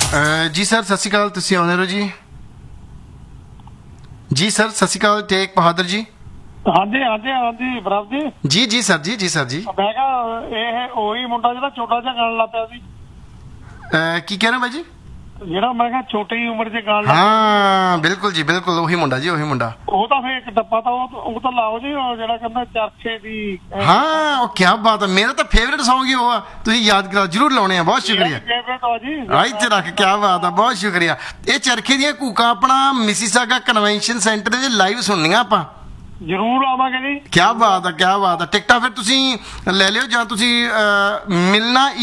ਜੀ ਸਰ ਸਤਿ ਸ਼੍ਰੀ ਅਕਾਲ, ਤੁਸੀਂ ਆਉਂਦੇ ਹੋ ਜੀ? ਜੀ ਸਰ ਸਤਿ ਸ਼੍ਰੀ ਅਕਾਲ, ਟੇਕ ਬਹਾਦਰ ਜੀ। ਹਾਂਜੀ ਹਾਂਜੀ ਹਾਂਜੀ ਪ੍ਰਭ ਜੀ। ਜੀ ਸਰ ਜੀ, ਜੀ ਸਰ ਜੀ। ਮੈਂ ਕਿਹਾ ਇਹ ਉਹੀ ਮੁੰਡਾ ਜਿਹੜਾ ਛੋਟਾ ਜਿਹਾ ਗਾਣ ਲੱਗ ਪਿਆ ਸੀ। ਕੀ ਕਹਿ ਰਹੇ ਬਾਈ ਜੀ? ਜਿਹੜਾ ਮੈਂ ਕਿਹਾ ਛੋਟੀ ਉਮਰ 'ਚ ਗਾਣ ਲੱਗ ਹਾਂ ਬਿਲਕੁਲ ਜੀ ਬਿਲਕੁਲ, ਉਹੀ ਮੁੰਡਾ ਜੀ, ਉਹੀ ਮੁੰਡਾ। ਉਹ ਤਾਂ ਫੇਰ ਇੱਕ ਡੱਬਾ ਤਾਂ ਉਹ ਤਾਂ ਲਾਓ ਜੀ, ਉਹ ਜਿਹੜਾ ਕਹਿੰਦਾ ਚਰਖੇ ਦੀ। ਹਾਂ ਉਹ ਕੀ ਬਾਤ ਹੈ, ਮੇਰਾ ਤਾਂ ਫੇਵਰੇਟ Song ਹੀ ਉਹ ਆ। ਤੁਸੀਂ ਯਾਦ ਕਰਾਓ, ਜਰੂਰ ਲਾਉਣੇ ਆ। ਬਹੁਤ ਸ਼ੁਕਰੀਆ। ਆਈ ਤੇ ਰੱਖ, ਕੀ ਬਾਤ ਆ, ਬਹੁਤ ਸ਼ੁਕਰੀਆ। ਇਹ ਚਰਖੇ ਦੀਆਂ ਕੂਕਾਂ ਆਪਣਾ ਮਿਸੀਸਾਗਾ ਕਨਵੈਨਸ਼ਨ ਸੈਂਟਰ ਦੇ ਲਾਈਵ ਸੁਣਨੀਆਂ ਆਪਾਂ। ਜ਼ਰੂਰ ਆਵਾਂਗੇ ਜੀ। ਕੀ ਬਾਤ ਆ, ਕੀ ਬਾਤ ਆ। ਟਿਕਟਾਂ ਫਿਰ ਤੁਸੀਂ ਲੈ ਲਿਓ ਜਾਂ ਤੁਸੀਂ ਮਿਲਣਾ